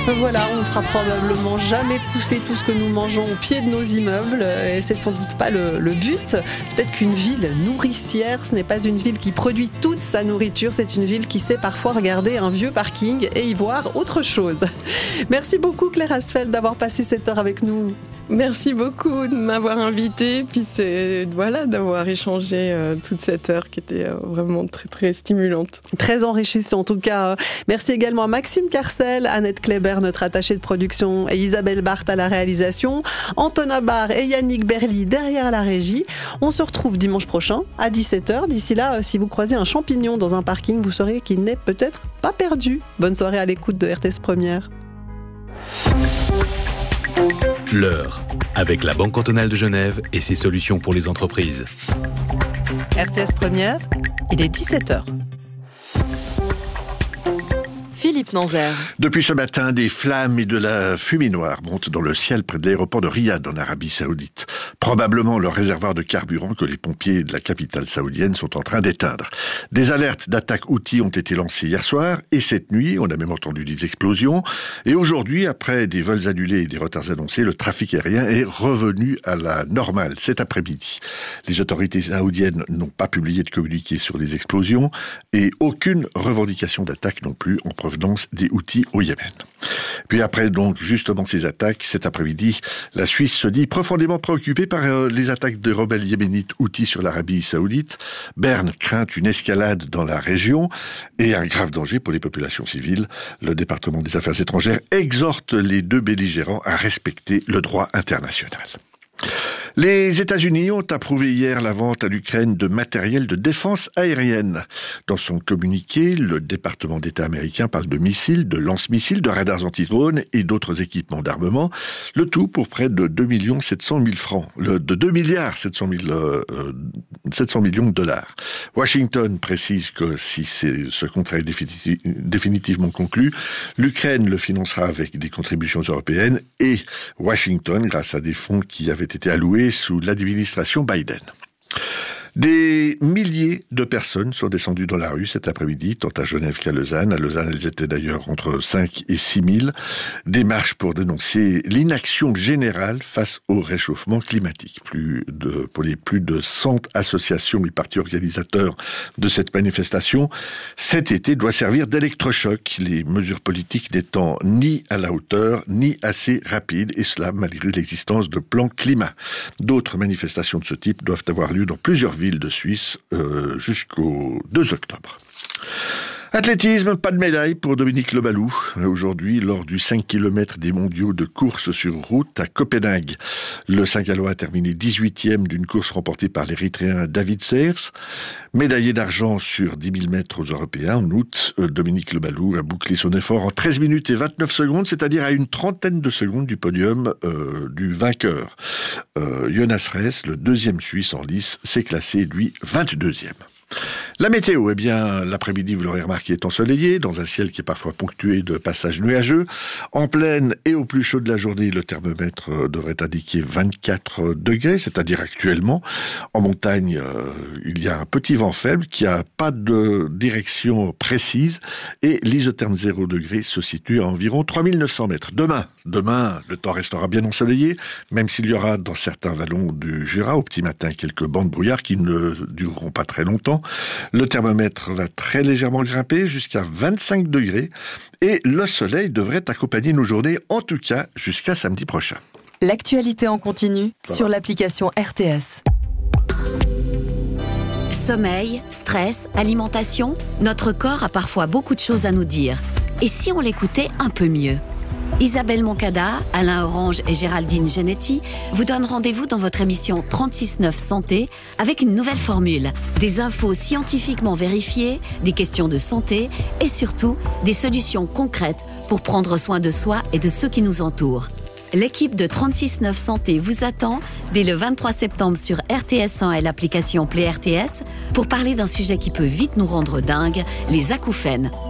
Voilà, on ne fera probablement jamais pousser tout ce que nous mangeons au pied de nos immeubles et c'est sans doute pas le but. Peut-être qu'une ville nourricière, ce n'est pas une ville qui produit toute sa nourriture, c'est une ville qui sait parfois regarder un vieux parking et y voir autre chose. Merci beaucoup Claire Asfeld d'avoir passé cette heure avec nous. Merci beaucoup de m'avoir invitée, puis d'avoir échangé toute cette heure qui était vraiment très très stimulante. Très enrichissant en tout cas. Merci également à Maxime Carcel, Annette Kléber, notre attachée de production, et Isabelle Barthes à la réalisation, Anton Abar et Yannick Berly derrière la régie. On se retrouve dimanche prochain à 17h. D'ici là, si vous croisez un champignon dans un parking, vous saurez qu'il n'est peut-être pas perdu. Bonne soirée à l'écoute de RTS Première. L'heure, avec la Banque cantonale de Genève et ses solutions pour les entreprises. RTS Première, il est 17h. Philippe Nanzer. Depuis ce matin, des flammes et de la fumée noire montent dans le ciel près de l'aéroport de Riyad en Arabie Saoudite. Probablement le réservoir de carburant que les pompiers de la capitale saoudienne sont en train d'éteindre. Des alertes d'attaques Houthis ont été lancées hier soir et cette nuit, on a même entendu des explosions. Et aujourd'hui, après des vols annulés et des retards annoncés, le trafic aérien est revenu à la normale cet après-midi. Les autorités saoudiennes n'ont pas publié de communiqué sur les explosions et aucune revendication d'attaque non plus en provenance des Houthis au Yémen. Puis après donc justement ces attaques, cet après-midi, la Suisse se dit profondément préoccupée par les attaques des rebelles yéménites Houthis sur l'Arabie Saoudite. Berne craint une escalade dans la région et un grave danger pour les populations civiles. Le département des Affaires étrangères exhorte les deux belligérants à respecter le droit international. Les États-Unis ont approuvé hier la vente à l'Ukraine de matériel de défense aérienne. Dans son communiqué, le département d'État américain parle de missiles, de lance-missiles, de radars anti-drones et d'autres équipements d'armement. Le tout pour près de 2 700 000 francs, de 2 milliards 700 millions de dollars. Washington précise que si ce contrat est définitivement conclu, l'Ukraine le financera avec des contributions européennes et Washington grâce à des fonds qui avaient été alloués sous l'administration Biden. Des milliers de personnes sont descendues dans la rue cet après-midi, tant à Genève qu'à Lausanne. À Lausanne, elles étaient d'ailleurs entre 5 et 6 000. Des marches pour dénoncer l'inaction générale face au réchauffement climatique. Pour les plus de 100 associations et partis organisateurs de cette manifestation, cet été doit servir d'électrochoc, les mesures politiques n'étant ni à la hauteur, ni assez rapides, et cela malgré l'existence de plans climat. D'autres manifestations de ce type doivent avoir lieu dans plusieurs villes de Suisse jusqu'au 2 octobre. Athlétisme, pas de médaille pour Dominique Lebalou. Aujourd'hui, lors du 5 km des mondiaux de course sur route à Copenhague. Le Saint-Gallois a terminé 18e d'une course remportée par l'Érythréen David Sears. Médaillé d'argent sur 10 000 mètres aux Européens en août, Dominique Lebalou a bouclé son effort en 13 minutes et 29 secondes, c'est-à-dire à une trentaine de secondes du podium du vainqueur. Jonas Ress, le deuxième Suisse en lice, s'est classé, lui, 22e. La météo, l'après-midi, vous l'aurez remarqué, est ensoleillé, dans un ciel qui est parfois ponctué de passages nuageux. En plaine et au plus chaud de la journée, le thermomètre devrait indiquer 24 degrés, c'est-à-dire actuellement. En montagne, il y a un petit vent faible qui n'a pas de direction précise et l'isotherme 0 degré se situe à environ 3900 mètres. Demain, le temps restera bien ensoleillé, même s'il y aura dans certains vallons du Jura au petit matin quelques bancs de brouillard qui ne dureront pas très longtemps. Le thermomètre va très légèrement grimper jusqu'à 25 degrés et le soleil devrait accompagner nos journées, en tout cas jusqu'à samedi prochain. L'actualité en continu sur l'application RTS. Sommeil, stress, alimentation, notre corps a parfois beaucoup de choses à nous dire. Et si on l'écoutait un peu mieux ? Isabelle Moncada, Alain Orange et Géraldine Genetti vous donnent rendez-vous dans votre émission 36-9 Santé avec une nouvelle formule. Des infos scientifiquement vérifiées, des questions de santé et surtout des solutions concrètes pour prendre soin de soi et de ceux qui nous entourent. L'équipe de 36-9 Santé vous attend dès le 23 septembre sur RTS1 et l'application Play RTS pour parler d'un sujet qui peut vite nous rendre dingues, les acouphènes.